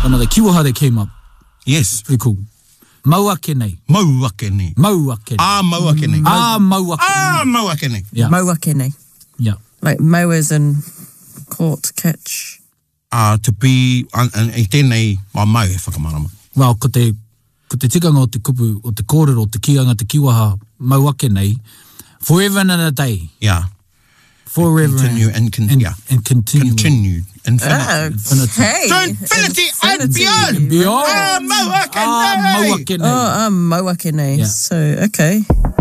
Another kiwaha that came up. Yes. Pretty cool. Mauake nei. Mauake nei. Mauake nei. Mauake nei. Mauake nei. Mauake nei. Yeah. Mauake nei. Yeah. Like mowers and caught, catch. To be, I tēnei mau e whakamarama. Well, ko te tikanga o te kupu, o te kōrero, o te kianga, te kiwaha, mauake nei, forever and a day. Yeah. Forever continue and continue. And continue. Continued. Infinity. Okay. To infinity and beyond. And beyond. Mauake nei. Mauake nei. Mauake nei. Yeah. So, okay.